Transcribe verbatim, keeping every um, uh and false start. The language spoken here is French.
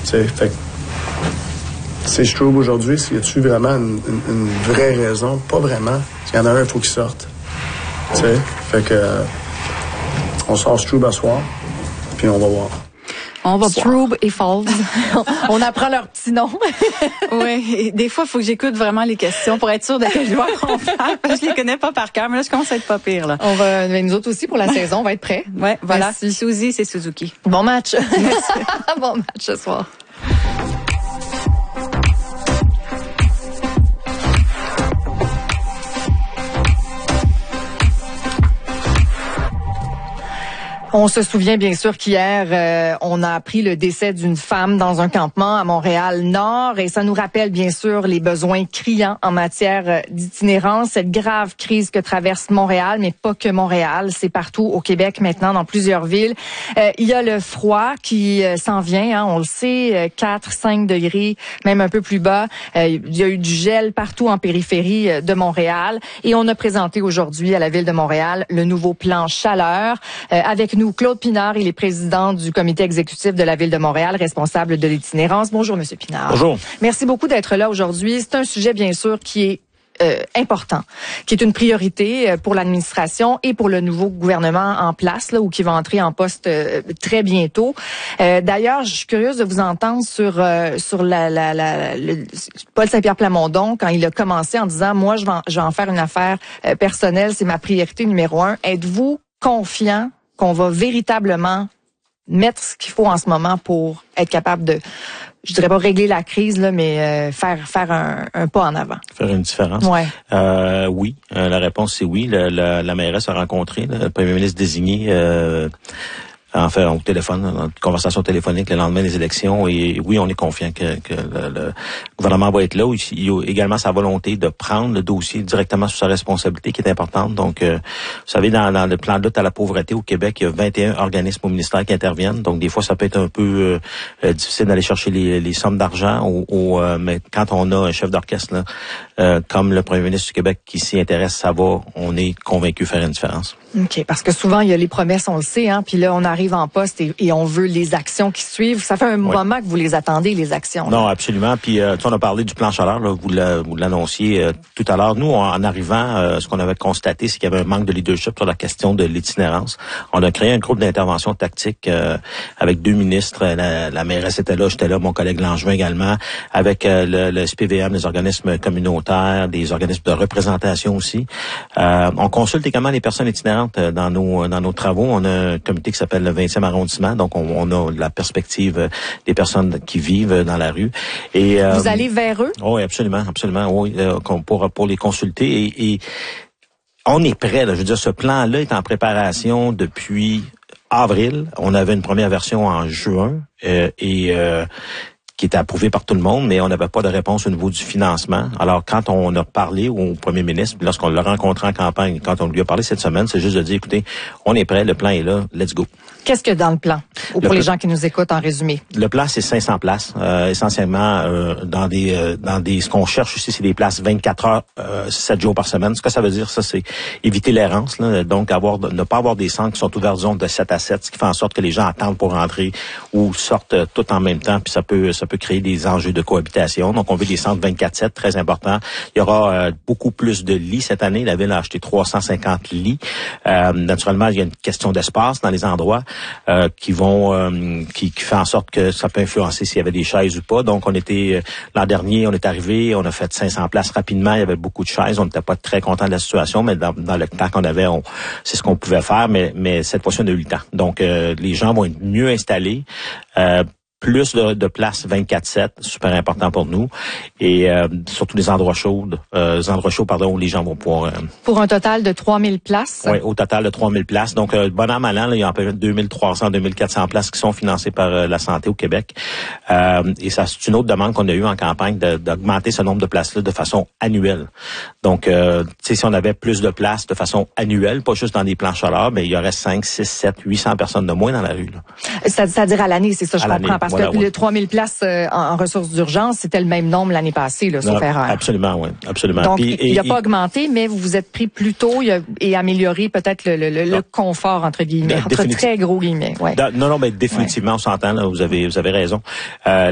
Tu sais, fait que c'est Straub aujourd'hui, y a-tu vraiment une, une, une vraie raison? Pas vraiment. S'il y en a un, il faut qu'il sorte. Tu sais, fait que euh, on sort Straub à soir, puis on va voir. On va Straub et Falls. On apprend leur petit nom. Oui, des fois, il faut que j'écoute vraiment les questions pour être sûre de quel joueur on parle, parce que je les connais pas par cœur, mais là, je commence à être pas pire, là. On va, mais nous autres aussi, pour la saison, on va être prêts. Ouais, voilà. Merci. Suzy, c'est Suzuki. Bon match. Merci. Bon match ce soir. On se souvient bien sûr qu'hier, euh, on a appris le décès d'une femme dans un campement à Montréal-Nord et ça nous rappelle bien sûr les besoins criants en matière d'itinérance, cette grave crise que traverse Montréal, mais pas que Montréal, c'est partout au Québec maintenant, dans plusieurs villes. Euh, il y a le froid qui euh, s'en vient, hein, on le sait, quatre, cinq degrés, même un peu plus bas. Euh, il y a eu du gel partout en périphérie de Montréal et on a présenté aujourd'hui à la Ville de Montréal le nouveau plan chaleur. Euh, avec nous, Claude Pinard, il est président du comité exécutif de la Ville de Montréal, responsable de l'itinérance. Bonjour, Monsieur Pinard. Bonjour. Merci beaucoup d'être là aujourd'hui. C'est un sujet, bien sûr, qui est euh, important, qui est une priorité pour l'administration et pour le nouveau gouvernement en place, là, ou qui va entrer en poste euh, très bientôt. Euh, d'ailleurs, je suis curieuse de vous entendre sur euh, sur la, la, la le, Paul Saint-Pierre Plamondon quand il a commencé en disant, moi, je vais en, je vais en faire une affaire euh, personnelle, c'est ma priorité numéro un. Êtes-vous confiant qu'on va véritablement mettre ce qu'il faut en ce moment pour être capable de, je dirais pas régler la crise, là, mais euh, faire faire un, un pas en avant? Faire une différence? Ouais. Euh, oui. Euh, la réponse, c'est oui. La, la, la mairesse a rencontré le premier ministre désigné euh, en fait au téléphone, en conversation téléphonique le lendemain des élections. Et oui, on est confiant que, que le, le gouvernement va être là. Il y a également sa volonté de prendre le dossier directement sous sa responsabilité qui est importante. Donc, euh, vous savez, dans, dans le plan de lutte à la pauvreté au Québec, il y a vingt et un organismes au ministère qui interviennent. Donc, des fois, ça peut être un peu euh, difficile d'aller chercher les, les sommes d'argent. Au, au, euh, mais quand on a un chef d'orchestre là, euh, comme le premier ministre du Québec qui s'y intéresse, ça va, on est convaincu faire une différence. OK, parce que souvent, il y a les promesses, on le sait, hein, puis là, on arrive en poste et, et on veut les actions qui suivent. Ça fait un oui. moment que vous les attendez, les actions. Là. Non, absolument. Puis, euh, tu sais, on a parlé du plan chaleur, là, vous, la, vous l'annonciez euh, tout à l'heure. Nous, on, en arrivant, euh, ce qu'on avait constaté, c'est qu'il y avait un manque de leadership sur la question de l'itinérance. On a créé un groupe d'intervention tactique euh, avec deux ministres. La, la mairesse était là, j'étais là, mon collègue Langevin également, avec euh, le, le S P V M, les organismes communautaires, des organismes de représentation aussi. Euh, on consulte également les personnes itinérantes dans nos dans nos travaux. On a un comité qui s'appelle le vingtième arrondissement, donc on, on a la perspective des personnes qui vivent dans la rue. Et vous euh, allez vers eux? Oui, absolument, absolument, oui, pour pour les consulter et, et on est prêt. Là, je veux dire, ce plan-là est en préparation depuis avril. On avait une première version en juin euh, et euh, qui était approuvé par tout le monde, mais on n'avait pas de réponse au niveau du financement. Alors, quand on a parlé au premier ministre, lorsqu'on l'a rencontré en campagne, quand on lui a parlé cette semaine, c'est juste de dire, écoutez, on est prêt, le plan est là, let's go. Qu'est-ce que dans le plan? Ou pour le les gens qui nous écoutent en résumé? Le plan, c'est cinq cents places, euh, essentiellement euh, dans des euh, dans des ce qu'on cherche aussi, c'est des places vingt-quatre heures, euh, sept jours par semaine. Ce que ça veut dire, ça, c'est éviter l'errance, là, donc avoir ne pas avoir des centres qui sont ouverts disons de sept à sept, ce qui fait en sorte que les gens attendent pour rentrer ou sortent euh, tout en même temps, puis ça peut ça peut créer des enjeux de cohabitation. Donc, on veut des centres vingt-quatre sept, très important. Il y aura euh, beaucoup plus de lits cette année. La Ville a acheté trois cent cinquante lits. Euh, naturellement, il y a une question d'espace dans les endroits. Euh, qui vont euh, qui, qui fait en sorte que ça peut influencer s'il y avait des chaises ou pas. Donc on était euh, l'an dernier, on est arrivé, on a fait cinq cents places rapidement, il y avait beaucoup de chaises, on n'était pas très content de la situation, mais dans, dans le temps qu'on avait, on, c'est ce qu'on pouvait faire, mais mais cette fois-ci on a eu le temps. Donc euh, les gens vont être mieux installés. Euh, plus de, de places vingt-quatre sept, super important pour nous. Et euh, surtout des endroits chauds, euh, des endroits chauds, pardon, où les gens vont pouvoir... Euh, pour un total de trois mille places? Oui, au total de trois mille places. Donc, euh, bon an, mal an, là, il y a environ deux mille trois cents, deux mille quatre cents places qui sont financées par euh, la santé au Québec. Euh, et ça, c'est une autre demande qu'on a eue en campagne de, d'augmenter ce nombre de places-là de façon annuelle. Donc, euh, tu sais, si on avait plus de places de façon annuelle, pas juste dans des plans chaleur, mais il y aurait cinq, six, sept, huit cents personnes de moins dans la rue. Là. C'est-à-dire à l'année, c'est ça, je à comprends. Parce voilà, que ouais. les trois mille places euh, en, en ressources d'urgence, c'était le même nombre l'année passée, là, sauf erreur. Absolument, oui, absolument. Donc, Puis, il n'a pas et, augmenté, mais vous vous êtes pris plus tôt il a, et amélioré peut-être le, le, le, le confort, entre guillemets, entre très gros guillemets. Ouais. Non, non, mais définitivement, ouais. On s'entend, là, vous avez, vous avez raison. Euh,